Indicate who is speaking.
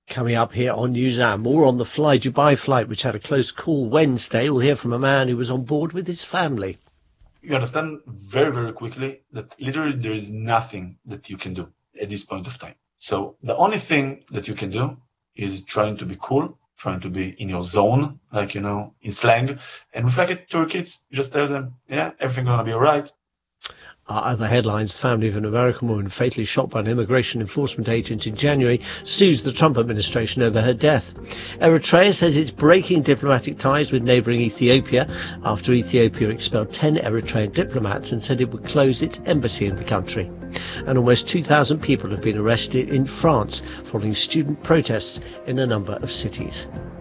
Speaker 1: Coming up here on Newshour, more on the Fly Dubai flight, which had a close call Wednesday. We'll hear from a man who was on board with his family.
Speaker 2: You understand very, very quickly that literally there is nothing that you can do at this point of time. So the only thing that you can do is trying to be cool, trying to be in your zone, like, in slang. And reflect it to your kids. You just tell them, yeah, everything's going to be all right.
Speaker 1: Other headlines: the family of an American woman fatally shot by an immigration enforcement agent in January sues the Trump administration over her death. Eritrea says it's breaking diplomatic ties with neighbouring Ethiopia after Ethiopia expelled 10 Eritrean diplomats and said it would close its embassy in the country. And almost 2,000 people have been arrested in France following student protests in a number of cities.